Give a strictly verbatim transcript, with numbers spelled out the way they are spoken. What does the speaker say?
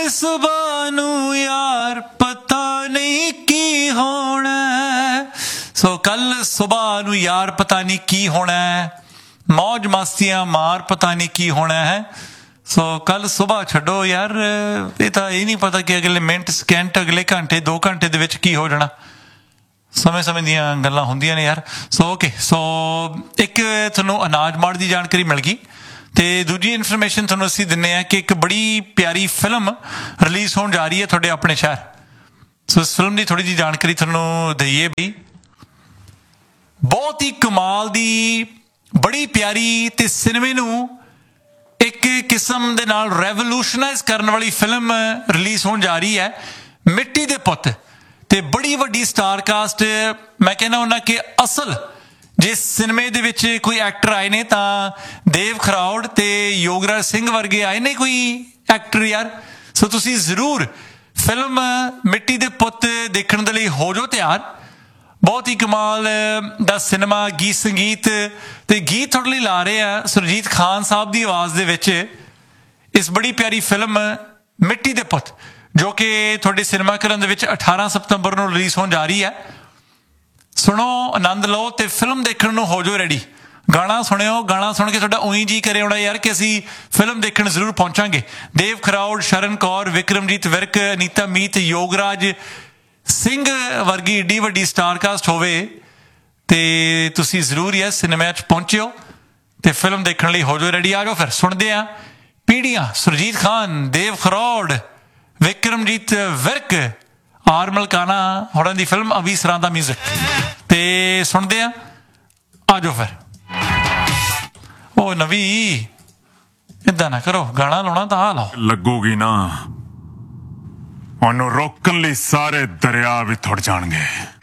ਸੁਬਾਹ ਨੂੰ ਯਾਰ ਪਤਾ ਨਹੀਂ ਕੀ ਹੋਣਾ। ਸੋ ਕੱਲ ਸੁਬਾਹ ਨੂੰ ਯਾਰ ਪਤਾ ਨਹੀਂ ਕੀ ਹੋਣਾ, ਮੌਜ ਮਸਤੀਆਂ ਮਾਰ ਪਤਾ ਨਹੀਂ ਕੀ ਹੋਣਾ ਹੈ। ਸੋ ਕੱਲ ਸੁਬਾਹ ਛੱਡੋ ਯਾਰ, ਇਹ ਤਾਂ ਇਹ ਨਹੀਂ ਪਤਾ ਕਿ ਅਗਲੇ ਮਿੰਟ ਸਕਿੰਟ ਅਗਲੇ ਘੰਟੇ ਦੋ ਘੰਟੇ ਦੇ ਵਿੱਚ ਕੀ ਹੋ ਜਾਣਾ। ਸਮੇਂ ਸਮੇਂ ਦੀਆਂ ਗੱਲਾਂ ਹੁੰਦੀਆਂ ਨੇ ਯਾਰ। ਸੋ ਓਕੇ, ਸੋ ਇੱਕ ਤੁਹਾਨੂੰ ਅਨਾਜ ਮਾੜ ਦੀ ਜਾਣਕਾਰੀ ਮਿਲ ਗਈ ਤੇ ਦੂਜੀ ਇਨਫੋਰਮੇਸ਼ਨ ਤੁਹਾਨੂੰ ਅਸੀਂ ਦਿੰਦੇ ਹਾਂ ਕਿ ਇੱਕ ਬੜੀ ਪਿਆਰੀ ਫਿਲਮ ਰਿਲੀਜ਼ ਹੋਣ ਜਾ ਰਹੀ ਹੈ ਤੁਹਾਡੇ ਆਪਣੇ ਸ਼ਹਿਰ। ਸੋ ਇਸ ਫਿਲਮ ਦੀ ਥੋੜ੍ਹੀ ਜਿਹੀ ਜਾਣਕਾਰੀ ਤੁਹਾਨੂੰ ਦਈਏ ਬਈ। ਬਹੁਤ ਹੀ ਕਮਾਲ ਦੀ, ਬੜੀ ਪਿਆਰੀ ਤੇ ਸਿਨੇਮੇ ਨੂੰ ਇੱਕ ਕਿਸਮ ਦੇ ਨਾਲ ਰੈਵੋਲੂਸ਼ਨਾਈਜ਼ ਕਰਨ ਵਾਲੀ ਫਿਲਮ ਰਿਲੀਜ਼ ਹੋਣ ਜਾ ਰਹੀ ਹੈ, ਮਿੱਟੀ ਦੇ ਪੁੱਤ। ਤੇ ਬੜੀ ਵੱਡੀ ਸਟਾਰ ਕਾਸਟ, ਮੈਂ ਕਹਿੰਦਾ ਹੁੰਦਾ ਕਿ ਅਸਲ ਜੇ ਸਿਨੇਮੇ ਦੇ ਵਿੱਚ ਕੋਈ ਐਕਟਰ ਆਏ ਨੇ ਤਾਂ ਦੇਵ ਖਰੋੜ ਤੇ ਯੋਗਰਾਜ ਸਿੰਘ ਵਰਗੇ ਆਏ ਨੇ ਕੋਈ ਐਕਟਰ ਯਾਰ। ਸੋ ਤੁਸੀਂ ਜ਼ਰੂਰ ਫਿਲਮ ਮਿੱਟੀ ਦੇ ਪੁੱਤ ਦੇਖਣ ਦੇ ਲਈ ਹੋ ਜਾਓ ਤਿਆਰ। ਬਹੁਤ ਹੀ ਕਮਾਲ ਦਾ ਸਿਨੇਮਾ, ਗੀਤ ਸੰਗੀਤ ਤੇ ਗੀਤ ਤੁਹਾਡੇ ਲਈ ਲਾ ਰਹੇ ਆ ਸੁਰਜੀਤ ਖਾਨ ਸਾਹਿਬ ਦੀ ਆਵਾਜ਼ ਦੇ ਵਿੱਚ ਇਸ ਬੜੀ ਪਿਆਰੀ ਫਿਲਮ ਮਿੱਟੀ ਦੇ ਪੁੱਤ, ਜੋ ਕਿ ਤੁਹਾਡੇ ਸਿਨੇਮਾ ਘਰਾਂ ਦੇ ਵਿੱਚ ਅਠਾਰਾਂ ਸਤੰਬਰ ਨੂੰ ਰਿਲੀਜ਼ ਹੋਣ ਜਾ ਰਹੀ ਹੈ। ਸੁਣੋ, ਆਨੰਦ ਲਓ ਤੇ ਫਿਲਮ ਦੇਖਣ ਨੂੰ ਹੋ ਜਾਓ ਰੈਡੀ। ਗਾਣਾ ਸੁਣਿਓ, ਗਾਣਾ ਸੁਣ ਕੇ ਤੁਹਾਡਾ ਉਹੀ ਜੀ ਕਰੇ ਹੋਣਾ ਯਾਰ ਕਿ ਅਸੀਂ ਫਿਲਮ ਦੇਖਣ ਜ਼ਰੂਰ ਪਹੁੰਚਾਂਗੇ। ਦੇਵ ਖਰੋੜ, ਸ਼ਰਨ ਕੌਰ, ਵਿਕਰਮਜੀਤ ਵਿਰਕ, ਅਨੀਤਾ ਮੀਤ, ਯੋਗਰਾਜ ਸਿੰਘ ਵਰਗੀ ਏਡੀ ਵੱਡੀ ਸਟਾਰ ਕਾਸਟ ਹੋਵੇ ਤੇ ਤੁਸੀਂ ਜ਼ਰੂਰ ਹੀ ਸਿਨੇਮਾ 'ਚ ਪਹੁੰਚਿਓ ਤੇ ਫਿਲਮ ਦੇਖਣ ਲਈ ਹੋ ਜਾਓ ਰੈਡੀ। ਆ ਜਾਓ ਫਿਰ ਸੁਣਦੇ ਹਾਂ ਪੀੜ੍ਹੀਆਂ, ਸੁਰਜੀਤ ਖਾਨ, ਦੇਵ ਖਰੋੜ, ਵਿਕਰਮਜੀਤ ਵਿਰਕ, ਆਰ ਮਲਕਾਨਾ ਹੋਰਾਂ ਦੀ ਫਿਲਮ, ਅਭੀ ਸਰਾਂ ਦਾ ਮਿਊਜ਼ਿਕ ਤੇ ਸੁਣਦੇ ਹਾਂ। ਆ ਜਾਓ ਫਿਰ। ਉਹ ਨਵੀਂ ਏਦਾਂ ਨਾ ਕਰੋ, ਗਾਣਾ ਲਾਉਣਾ ਤਾਂ ਆ ਲਾਓ। ਲੱਗੂਗੀ ਨਾ, ਉਹਨੂੰ ਰੋਕਣ ਲਈ ਸਾਰੇ ਦਰਿਆ ਵੀ ਥੁੜ ਜਾਣਗੇ।